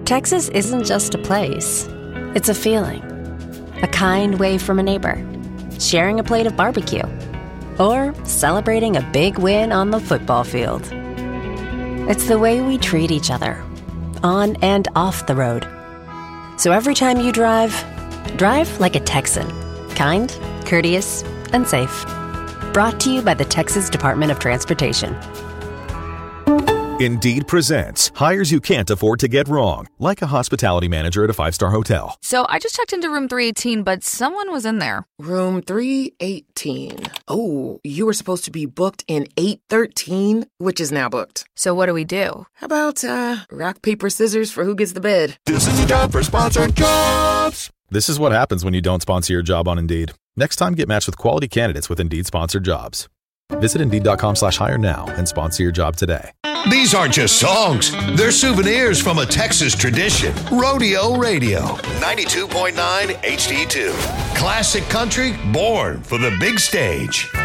Texas isn't just a place, it's a feeling. A kind wave from a neighbor, sharing a plate of barbecue, or celebrating a big win on the football field. It's the way we treat each other, on and off the road. So every time you drive like a Texan. Kind, courteous, and safe. Brought to you by the Texas Department of Transportation. Indeed presents hires you can't afford to get wrong, like a hospitality manager at a 5-star hotel. So I just checked into room 318, but someone was in there. Room 318. Oh, you were supposed to be booked in 813, which is now booked. So what do we do? How about rock, paper, scissors for who gets the bid? This is a job for Sponsored Jobs. This is what happens when you don't sponsor your job on Indeed. Next time, get matched with quality candidates with Indeed sponsored jobs. Visit Indeed.com/hire now and sponsor your job today. These aren't just songs. They're souvenirs from a Texas tradition. Rodeo Radio, 92.9 HD2. Classic country born for the big stage.